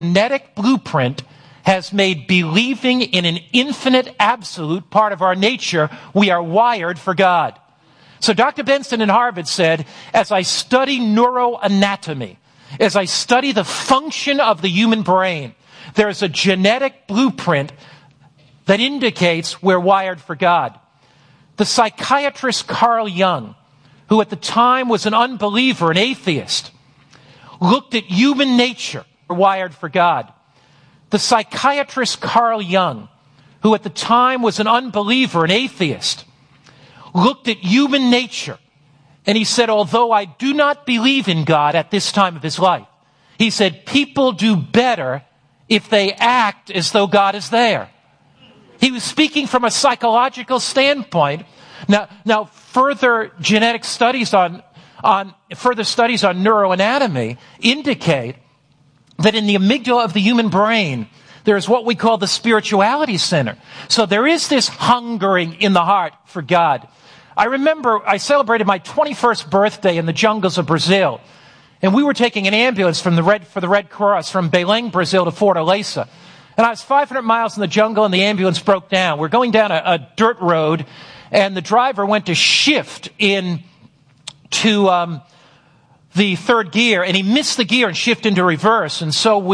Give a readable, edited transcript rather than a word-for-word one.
genetic blueprint has made believing in an infinite absolute part of our nature. We are wired for God. So Dr. Benson in Harvard said, as I study neuroanatomy, as I study the function of the human brain, there is a genetic blueprint that indicates we're wired for God. The psychiatrist Carl Jung, who at the time was an unbeliever, an atheist, looked at human nature, we're wired for God. The psychiatrist Carl Jung, who at the time was an unbeliever, an atheist, looked at human nature, and he said, although I do not believe in God at this time of his life, he said, people do better if they act as though God is there. He was speaking from a psychological standpoint. Now further genetic studies on neuroanatomy indicate that in the amygdala of the human brain, there is what we call the spirituality center. So there is this hungering in the heart for God. I remember I celebrated my 21st birthday in the jungles of Brazil, and we were taking an ambulance for the Red Cross from Belém, Brazil to Fortaleza. And I was 500 miles in the jungle and the ambulance broke down. We're going down a dirt road, and the driver went to shift into the third gear, and he missed the gear and shifted into reverse. And so